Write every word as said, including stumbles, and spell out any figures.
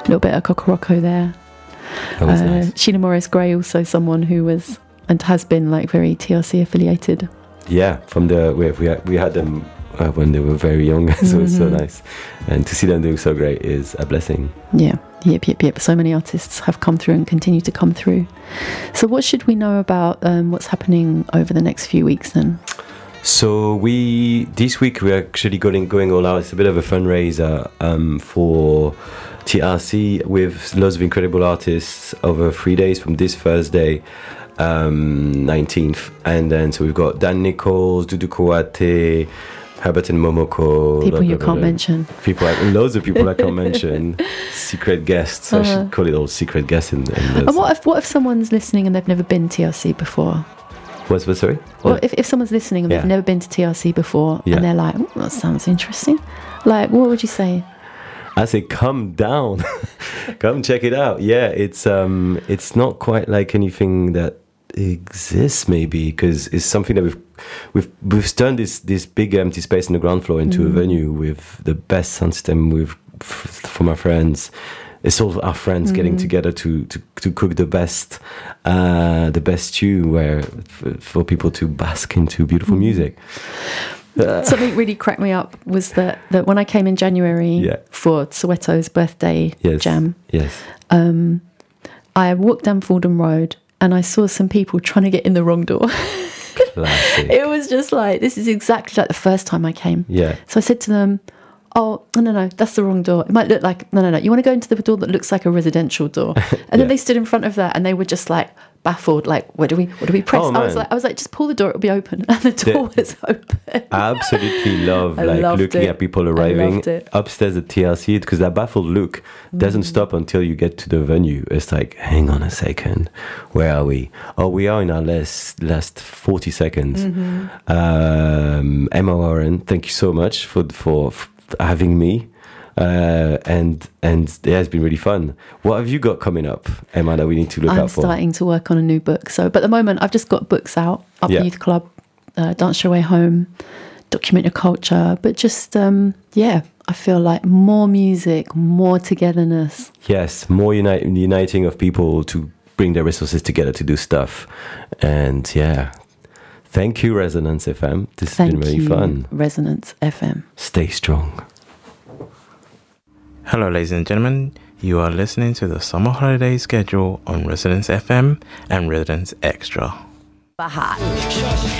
little bit of Kokoroko there. That was uh, nice. Sheena Morris Gray, also someone who was and has been like very T L C affiliated. Yeah, from the we we had, we had them uh, when they were very young, so mm-hmm. it's so nice, and to see them doing so great is a blessing. Yeah, yep, yep, yep. So many artists have come through and continue to come through. So, what should we know about um, what's happening over the next few weeks then? So we this week we're actually going going all out. It's a bit of a fundraiser um, for T R C with lots of incredible artists over three days from this Thursday, um, nineteenth, and then so we've got Dan Nichols, Dudu Kawate, Herbert and Momoko. People blah, you blah, can't blah. mention. People, I, loads of people I can't mention. Secret guests. Uh-huh. I should call it all secret guests. In, in and what if what if someone's listening and they've never been to T R C before? What's what? Sorry. Well, what? if if someone's listening and yeah. they've never been to T R C before, yeah. and they're like, oh, that sounds interesting. Like, what would you say? I say, come down, come check it out. Yeah, it's um, it's not quite like anything that exists, maybe, because it's something that we've we've we've turned this this big empty space on the ground floor into mm. a venue with the best sound system. With f- for my friends, it's all our friends mm. getting together to, to to cook the best uh, the best stew, where f- for people to bask into beautiful mm. music. Uh, Something really cracked me up was that, that when I came in January yeah. for Soweto's birthday yes. jam, yes, um, I walked down Fordham Road and I saw some people trying to get in the wrong door. Classic. It was just like, this is exactly like the first time I came. Yeah. So I said to them, oh, no, no, no, that's the wrong door. It might look like, no, no, no, you want to go into the door that looks like a residential door. And yeah. then they stood in front of that and they were just like baffled, like, what do we, what do we press? Oh, I was like, I was like, just pull the door, it'll be open. And the door the, was open. I absolutely love I like looking it. at people arriving it. upstairs at T L C, because that baffled look doesn't mm. stop until you get to the venue. It's like, hang on a second, where are we? Oh, we are in our last last forty seconds. Mm-hmm. Um, Emma Warren, thank you so much for for, for having me. Uh, and and yeah, it's been really fun. What have you got coming up, Emma, that we need to look I'm out for? I'm starting to work on a new book. So, but at the moment, I've just got books out: Up yeah. Youth Club, uh, Dance Your Way Home, Document Your Culture. But just um, yeah, I feel like more music, more togetherness. Yes, more unite, uniting of people to bring their resources together to do stuff. And yeah, thank you, Resonance F M. This Thank has been really you, fun. Resonance F M. Stay strong. Hello, ladies and gentlemen. You are listening to the summer holiday schedule on Resonance F M and Resonance Extra. Bahat.